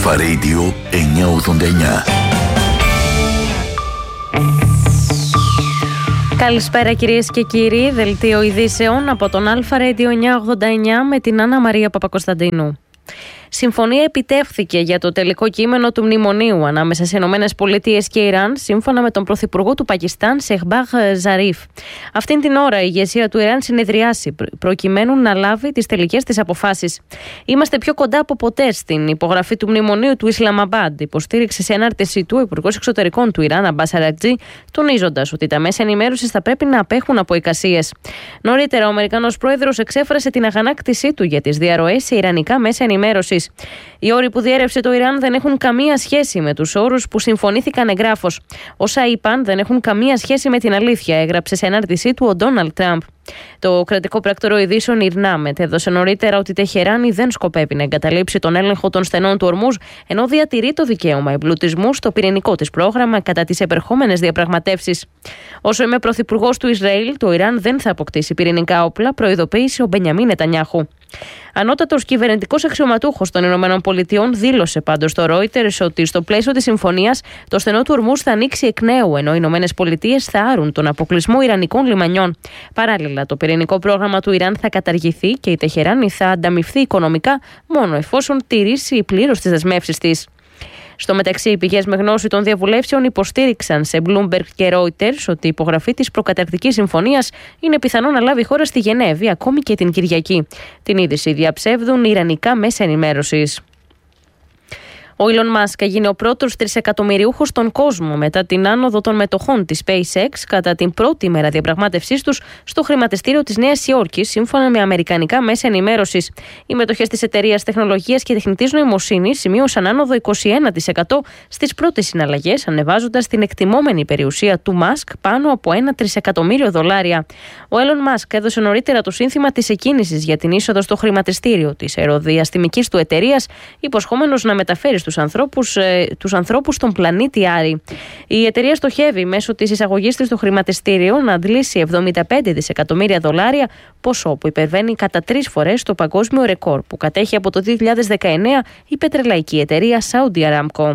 Αλφα Radio 989. Καλησπέρα κυρίες και κύριοι, δελτίο ειδήσεων από τον Αλφα Radio 989 με την Άννα Μαρία Παπακοσταντίνου. Συμφωνία επιτεύχθηκε για το τελικό κείμενο του μνημονίου ανάμεσα σε ΗΠΑ και Ιράν, σύμφωνα με τον Πρωθυπουργό του Πακιστάν, Σεχμπάζ Ζαρίφ. Αυτήν την ώρα η ηγεσία του Ιράν συνεδριάσει προκειμένου να λάβει τις τελικές της αποφάσεις. Είμαστε πιο κοντά από ποτέ στην υπογραφή του μνημονίου του Ισλαμαμπάντ, υποστήριξε σε ανάρτησή του ο Υπουργός Εξωτερικών του Ιράν, Αμπάς Αρακτζή, τονίζοντας ότι τα μέσα ενημέρωσης θα πρέπει να απέχουν από εικασίες. Νωρίτερα, ο Αμερικανός πρόεδρος εξέφρασε την αγανάκτησή του για τις διαρροές σε ιρανικά μέσα ενημέρωσης. Οι όροι που διέρευσε το Ιράν δεν έχουν καμία σχέση με τους όρους που συμφωνήθηκαν εγγράφως. Όσα είπαν δεν έχουν καμία σχέση με την αλήθεια, έγραψε σε ανάρτησή του ο Ντόναλντ Τραμπ. Το κρατικό πράκτορο ειδήσεων Ιρνά μετέδωσε νωρίτερα ότι η Τεχεράνη δεν σκοπεύει να εγκαταλείψει τον έλεγχο των στενών του Ορμούζ, ενώ διατηρεί το δικαίωμα εμπλουτισμού στο πυρηνικό της πρόγραμμα κατά τις επερχόμενες διαπραγματεύσεις. Όσο είμαι πρωθυπουργός του Ισραήλ, το Ιράν δεν θα αποκτήσει πυρηνικά όπλα, προειδοποίησε ο Μπενιαμίν Νετανιάχου. Ανώτατος κυβερνητικός αξιωματούχος των ΗΠΑ δήλωσε πάντως στο Reuters ότι στο πλαίσιο της συμφωνίας το στενό του Ορμούζ θα ανοίξει εκ νέου, ενώ οι ΗΠΑ θα άρουν τον αποκλεισμό ιρανικών λιμανιών. Παράλληλα, το πυρηνικό πρόγραμμα του Ιράν θα καταργηθεί και η Τεχεράνη θα ανταμοιφθεί οικονομικά μόνο εφόσον τηρήσει πλήρως τις δεσμεύσεις της. Στο μεταξύ, οι πηγές με γνώση των διαβουλεύσεων υποστήριξαν σε Bloomberg και Reuters ότι η υπογραφή της προκαταρκτικής συμφωνίας είναι πιθανό να λάβει χώρα στη Γενέβη ακόμη και την Κυριακή. Την είδηση διαψεύδουν ιρανικά μέσα ενημέρωσης. Ο Elon Musk έγινε ο πρώτος τρισεκατομμυριούχος στον κόσμο μετά την άνοδο των μετοχών της SpaceX κατά την πρώτη μέρα διαπραγμάτευσής τους στο χρηματιστήριο της Νέας Υόρκης, σύμφωνα με αμερικανικά μέσα ενημέρωσης. Οι μετοχές της εταιρείας τεχνολογίας και τεχνητής νοημοσύνης σημείωσαν άνοδο 21% στις πρώτες συναλλαγές, ανεβάζοντας την εκτιμόμενη περιουσία του Musk πάνω από $1 τρισεκατομμύριο. Ο Elon Musk έδωσε νωρίτερα το σύνθημα της εκκίνησης για την είσοδο στο χρηματιστήριο της αεροδιαστημικής του εταιρείας, υποσχόμενος να μεταφέρει τους ανθρώπους στον πλανήτη Άρη. Η εταιρεία στοχεύει μέσω της εισαγωγής της στο χρηματιστήριο να αντλήσει $75 δισεκατομμύρια, ποσό που υπερβαίνει κατά 3 φορές το παγκόσμιο ρεκόρ που κατέχει από το 2019 η πετρελαϊκή εταιρεία Saudi Aramco.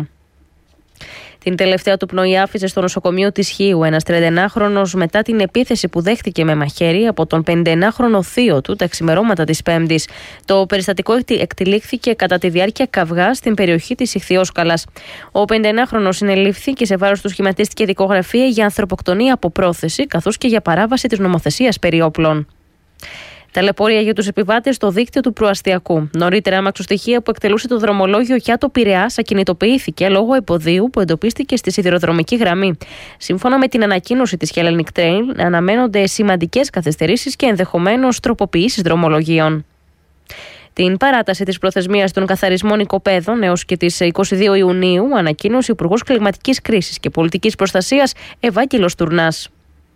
Την τελευταία του πνοή άφησε στο νοσοκομείο της Χίου ένας 39χρονος μετά την επίθεση που δέχτηκε με μαχαίρι από τον 59χρονο θείο του τα ξημερώματα της Πέμπτης. Το περιστατικό εκτυλίχθηκε κατά τη διάρκεια καυγά στην περιοχή της Ιχθυόσκαλας. Ο 59χρονος συνελήφθη και σε βάρος του σχηματίστηκε δικογραφία για ανθρωποκτονία από πρόθεση, καθώς και για παράβαση της νομοθεσίας περί όπλων. Ταλαιπωρία για τους επιβάτες στο δίκτυο του προαστιακού. Νωρίτερα, αμαξοστοιχεία που εκτελούσε το δρομολόγιο Κιάτο Πειραιάς ακινητοποιήθηκε λόγω εμποδίου που εντοπίστηκε στη σιδηροδρομική γραμμή. Σύμφωνα με την ανακοίνωση της Hellenic Train, αναμένονται σημαντικές καθυστερήσεις και ενδεχομένως τροποποιήσεις δρομολογίων. Την παράταση της προθεσμίας των καθαρισμών οικοπαίδων έως και τις 22 Ιουνίου ανακοίνωσε ο Υπουργός Κλιματικής Κρίσης και Πολιτικής Προστασίας Ευάγγελος Τουρνάς.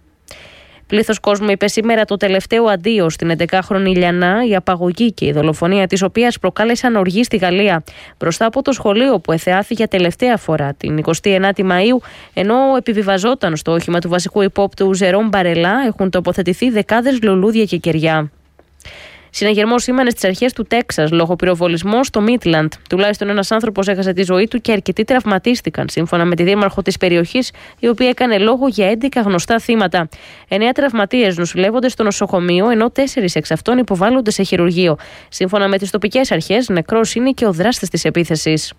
Πλήθος κόσμου είπε σήμερα το τελευταίο αντίο στην 11χρονη Ιλιανά, η απαγωγή και η δολοφονία της οποίας προκάλεσαν οργή στη Γαλλία, μπροστά από το σχολείο που εθεάθη για τελευταία φορά την 29η Μαΐου, ενώ επιβιβαζόταν στο όχημα του βασικού υπόπτου Ζερόμ Μπαρελά, έχουν τοποθετηθεί δεκάδες λουλούδια και κεριά. Συναγερμός σήμανε στις αρχές του Τέξας λόγω πυροβολισμού στο Μίτλαντ. Τουλάχιστον ένας άνθρωπος έχασε τη ζωή του και αρκετοί τραυματίστηκαν, σύμφωνα με τη δήμαρχο της περιοχής, η οποία έκανε λόγο για 11 γνωστά θύματα. 9 τραυματίες νοσηλεύονται στο νοσοκομείο, ενώ 4 εξ αυτών υποβάλλονται σε χειρουργείο. Σύμφωνα με τις τοπικές αρχές, νεκρός είναι και ο δράστης της επίθεσης.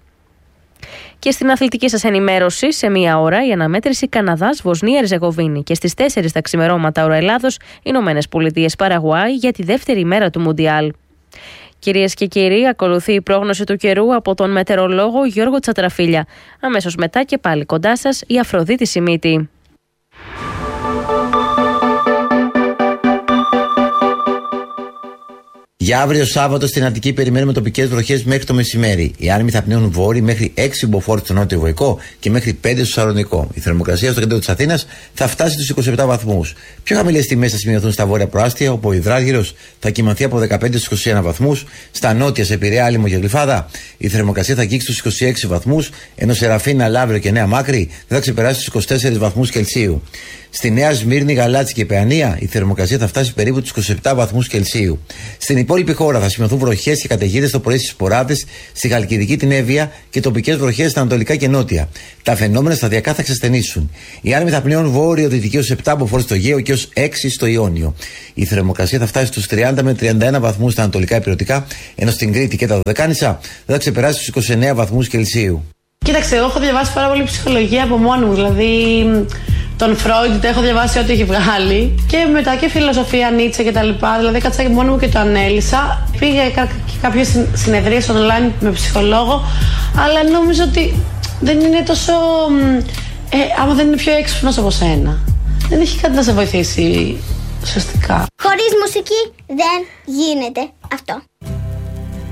Και στην αθλητική σας ενημέρωση, σε 1 ώρα, η αναμέτρηση Καναδάς-Βοσνία-Ερζεγοβίνη και στις 4 τα ξημερώματα ώρα Ελλάδος, Ηνωμένες Πολιτείες Παραγουάη για τη δεύτερη μέρα του Μουντιάλ. Κυρίες και κύριοι, ακολουθεί η πρόγνωση του καιρού από τον μετεωρολόγο Γιώργο Τσατραφίλια. Αμέσως μετά και πάλι κοντά σας η Αφροδίτη Σιμίτη. Για αύριο Σάββατο στην Αττική περιμένουμε τοπικές βροχές μέχρι το μεσημέρι. Οι άνεμοι θα πνέουν βόρειοι μέχρι 6 μποφόρ στο νότιο Βοϊκό και μέχρι 5 στο Σαλονικό. Η θερμοκρασία στο κέντρο της Αθήνας θα φτάσει στους 27 βαθμούς. Πιο χαμηλές τιμές θα σημειωθούν στα βόρεια προάστια, όπου ο υδράργυρος θα κυμανθεί από 15 στους 21 βαθμούς. Στα νότια, σε Πειραιά, Άλυμο και Γλυφάδα, η θερμοκρασία θα αγγίξει στους 26 βαθμούς, ενώ σε Ραφίνα, Λαύριο και Νέα Μάκρη δεν θα ξεπεράσει τους 24 βαθμούς Κελσίου. Στη Νέα Σμύρνη, Γαλάτσι και Παιανία η θερμοκρασία θα φτάσει περίπου τους 27 βαθμούς Κελσίου. Στην υπόλοιπη χώρα θα σημειωθούν βροχές και καταιγίδες το πρωί στις Ποράδες, στη Χαλκιδική, την Εύβοια και τοπικές βροχές στα ανατολικά και νότια. Τα φαινόμενα σταδιακά θα εξασθενήσουν. Οι άνεμοι θα πνέουν βόρειο-δυτική ως 7 μποφόρ στο Αιγαίο και ως 6 στο Ιόνιο. Η θερμοκρασία θα φτάσει στους 30 με 31 βαθμούς στα ανατολικά υπηρετικά, ενώ στην Κρήτη και τα Δωδεκάνησα θα ξεπεράσει τους 29 βαθμούς Κελσίου. Κοίταξε, εγώ έχω διαβάσει πάρα πολύ ψυχολογία από μόνη μου. Δηλαδή, τον Φρόιντ έχω διαβάσει ό,τι έχει βγάλει. Και μετά και φιλοσοφία, Νίτσε κτλ. Δηλαδή, κάτσα και μόνη μου και το ανέλησα. Πήγα και κάποιες συνεδρίες online με ψυχολόγο, αλλά νόμιζα ότι δεν είναι τόσο. Άμα δεν είναι πιο έξυπνος από σένα, δεν έχει κάτι να σε βοηθήσει σωστικά. Χωρίς μουσική δεν γίνεται αυτό.